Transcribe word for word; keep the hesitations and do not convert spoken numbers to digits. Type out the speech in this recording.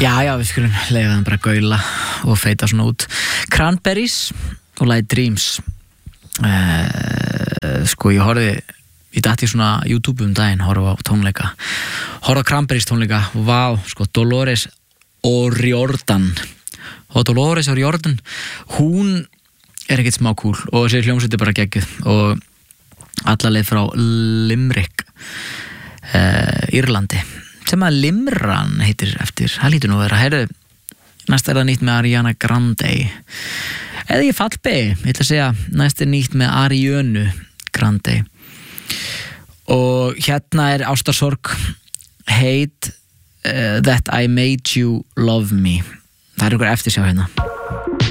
Já, já, við skulum leiða þeim bara gaula og feita svona út. Cranberries og lagið Dreams. Uh, sko, ég horfði, ég dætti svona YouTube um daginn, horfa á tónleika. Horfa á Cranberries tónleika, vá, sko, Dolores O'Riordan. Og Dolores O'Riordan, hún er ekkert smá cool og þessi hljómsveit er bara geggjuð og alla leið frá Limerick, uh, Írlandi. Sem að Limran heitir eftir, það lítur nú að vera, heyrðu, næst er það nýtt með Ariana Grande eða ég fallbi, ég ætla að segja næst er nýtt með Ariana Grande og hérna er ástarsorg Hate uh, That I Made You Love Me, það er einhver eftirsjá hérna.